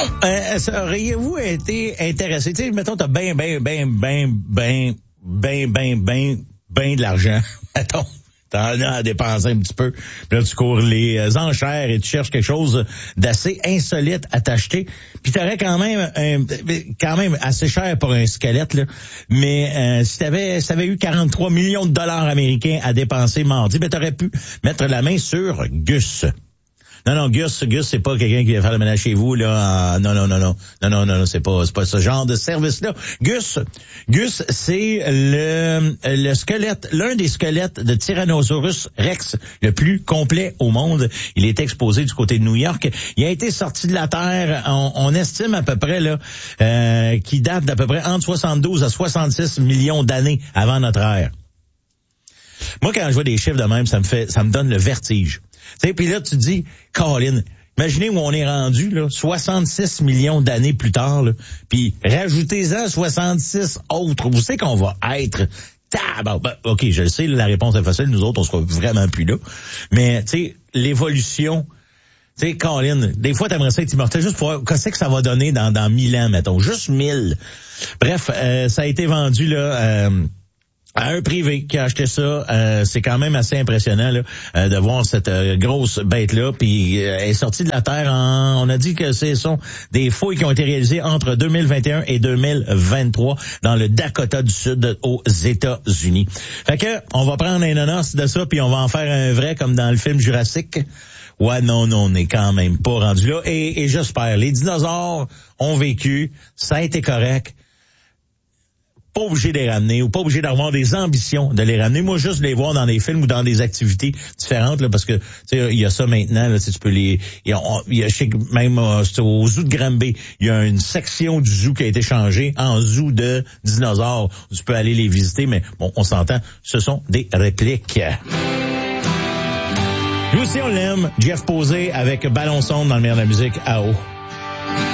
Auriez-vous été intéressé? Tu sais, mettons, t'as ben de l'argent. Mettons. T'en as à dépenser un petit peu. Puis là, tu cours les enchères et tu cherches quelque chose d'assez insolite à t'acheter. Puis t'aurais quand même assez cher pour un squelette, là. Mais si t'avais eu 43 millions de dollars américains à dépenser mardi, ben t'aurais pu mettre la main sur Gus. Non, Gus, c'est pas quelqu'un qui va faire le ménage chez vous, là. Non, c'est pas ce genre de service-là. Gus, c'est le squelette, l'un des squelettes de Tyrannosaurus Rex le plus complet au monde. Il est exposé du côté de New York. Il a été sorti de la Terre, on estime à peu près, là, qui date d'à peu près entre 72 à 66 millions d'années avant notre ère. Moi, quand je vois des chiffres de même, ça me donne le vertige. Tu sais, puis là, tu te dis, Colin, imaginez où on est rendu, là, 66 millions d'années plus tard, là, puis rajoutez-en 66 autres. Vous savez qu'on va être... OK, je le sais, la réponse est facile, nous autres, on sera vraiment plus là. Mais, tu sais, l'évolution... Tu sais, Colin, des fois, t'aimerais ça être immortel juste pour voir qu'est-ce que ça va donner dans 1000 ans, mettons. Juste 1000. Bref, ça a été vendu, là... à un privé qui a acheté ça, c'est quand même assez impressionnant là, de voir cette grosse bête-là. Puis elle est sortie de la Terre on a dit que ce sont des fouilles qui ont été réalisées entre 2021 et 2023 dans le Dakota du Sud aux États-Unis. Fait que on va prendre un nonos de ça puis on va en faire un vrai comme dans le film Jurassic. Ouais, non, on n'est quand même pas rendu là. Et j'espère. Les dinosaures ont vécu, ça a été correct. Pas obligé de les ramener ou pas obligé d'avoir des ambitions de les ramener. Moi, juste les voir dans des films ou dans des activités différentes, là, parce que, tu sais, il y a ça maintenant, là, tu peux il y a même au zoo de Granby, il y a une section du zoo qui a été changée en zoo de dinosaures. Tu peux aller les visiter, mais bon, on s'entend, ce sont des répliques. Nous aussi, on l'aime. Jeff Posé avec Ballon Sonde dans le meilleur de la musique à haut.